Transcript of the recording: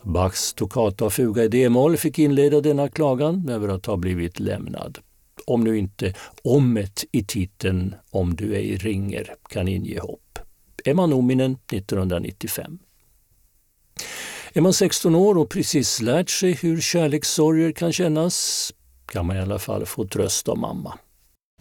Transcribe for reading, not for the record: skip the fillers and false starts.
Bachs toccata och fuga i d-moll fick inleda denna klagan över att ha blivit lämnad. Om nu inte ommet i titeln Om du ej ringer kan inge hopp. Emma Nominen 1995. Är man 16 år och precis lärt sig hur kärlekssorger kan kännas kan man i alla fall få tröst av mamma.